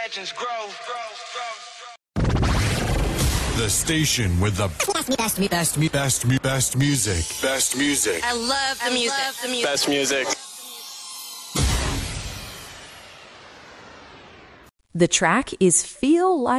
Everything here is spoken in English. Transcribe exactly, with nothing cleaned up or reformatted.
legends grow. The station with the best, best, best, best, best music. Best music. I love the music. Love the music. Best music. The track is Feel Like